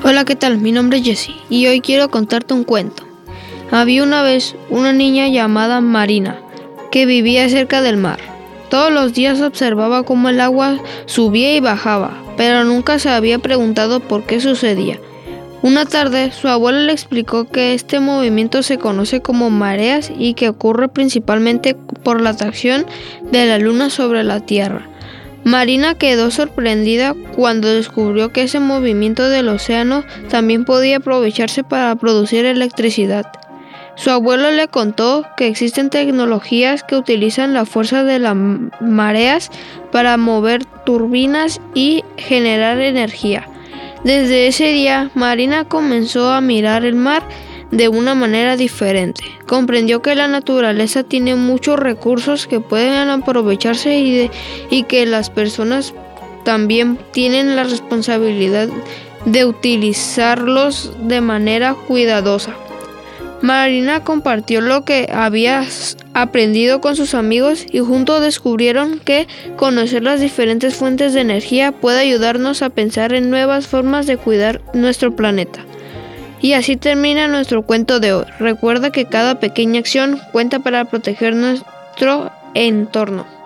Hola, ¿qué tal? Mi nombre es Jessie y hoy quiero contarte un cuento. Había una vez una niña llamada Marina que vivía cerca del mar. Todos los días observaba cómo el agua subía y bajaba, pero nunca se había preguntado por qué sucedía. Una tarde, su abuela le explicó que este movimiento se conoce como mareas y que ocurre principalmente por la atracción de la luna sobre la Tierra. Marina quedó sorprendida cuando descubrió que ese movimiento del océano también podía aprovecharse para producir electricidad. Su abuelo le contó que existen tecnologías que utilizan la fuerza de las mareas para mover turbinas y generar energía. Desde ese día, Marina comenzó a mirar el mar de una manera diferente. Comprendió que la naturaleza tiene muchos recursos que pueden aprovecharse y que las personas también tienen la responsabilidad de utilizarlos de manera cuidadosa. Marina compartió lo que había aprendido con sus amigos y juntos descubrieron que conocer las diferentes fuentes de energía puede ayudarnos a pensar en nuevas formas de cuidar nuestro planeta. Y así termina nuestro cuento de hoy. Recuerda que cada pequeña acción cuenta para proteger nuestro entorno.